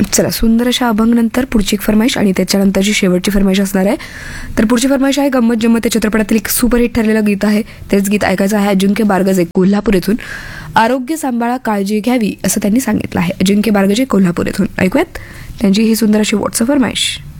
चला, सुंदर अशा अभंगनंतर पुढची एक फरमाईश आणि त्याच्यानंतरची शेवटची फरमाईश असणार आहे. तर पुढची फरमाईश आहे गंमत जम्मत या चित्रपटातील एक सुपरहिट ठरलेलं गीत आहे. तेच गीत ऐकायचं आहे अजिंक्य बारगजे कोल्हापूर येथून. आरोग्य सांभाळा काळजी घ्यावी असं त्यांनी सांगितलं आहे. अजिंक्य बारगजे कोल्हापूर येथून. ऐकूयात त्यांची ही सुंदर अशी व्हॉट्सअप फरमाईश.